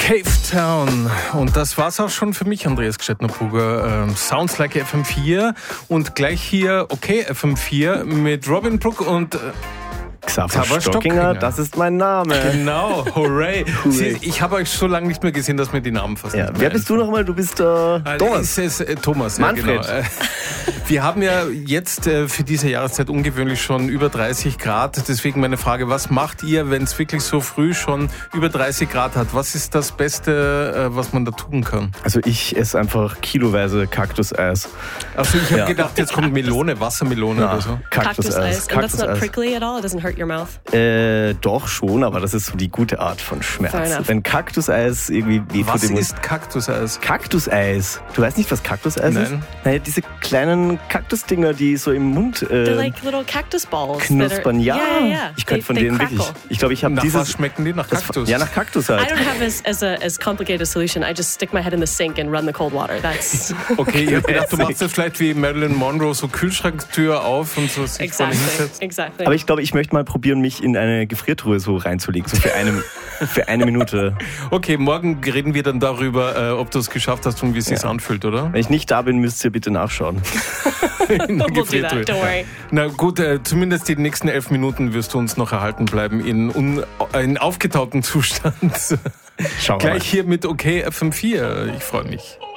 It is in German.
Cave Town. Und das war's auch schon für mich, Andreas Gstettner-Puger. Sounds like FM4. Und gleich hier, okay, FM4 mit Robin Brook und Xaver Stockinger, das ist mein Name. Genau, hooray. Ich habe euch so lange nicht mehr gesehen, dass mir die Namen fast nicht mehr Wer bist du nochmal? Du bist Thomas. Thomas, Manfred. Ja, genau. Wir haben ja jetzt für diese Jahreszeit ungewöhnlich schon über 30 Grad. Deswegen meine Frage, was macht ihr, wenn es wirklich so früh schon über 30 Grad hat? Was ist das Beste, was man da tun kann? Also ich esse einfach kiloweise Kaktuseis. Also ich habe gedacht, jetzt kommt Melone, Wassermelone oder so. Kaktuseis. And that's not prickly at all? It doesn't hurt your mouth? Doch schon, aber das ist so die gute Art von Schmerz. Wenn Kaktuseis irgendwie wehtut. Was ist Kaktuseis? Kaktuseis. Du weißt nicht, was Kaktuseis ist? Naja, diese kleinen Kaktusdinger, die so im Mund They're like little cactus balls. knuspern. Ja, yeah. Ich könnte von denen wirklich. Ich glaube, ich habe dieses. Was schmecken die? Nach Kaktus? Ja, nach Kaktus halt. I don't have as complicated a solution. I just stick my head in the sink and run the cold water. That's okay, ich habe gedacht, du machst das vielleicht wie Marilyn Monroe, so Kühlschranktür auf und so sich exactly. Aber ich glaube, ich möchte mal probieren, mich in eine Gefriertruhe so reinzulegen, so für eine Minute. Okay, morgen reden wir dann darüber, ob du es geschafft hast und wie es sich anfühlt, oder? Wenn ich nicht da bin, müsst ihr bitte nachschauen. In der Gefriertruhe. Don't worry. Na gut, zumindest die nächsten 11 Minuten wirst du uns noch erhalten bleiben in aufgetauten Zustand. Schauen wir mal. Gleich hier mit OK FM4. Ich freue mich.